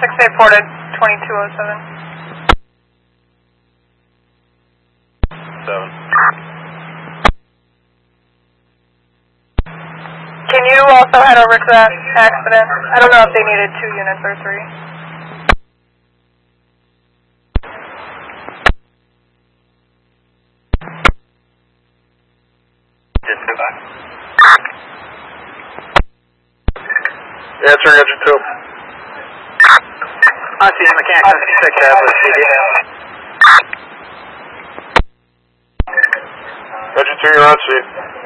6-8 ported, 2207. 7. Can you also head over to that accident? I don't know if they needed 2 units or 3. Answering engine 2. I see the mechanic 76 with CD. Engine 2, you're on scene.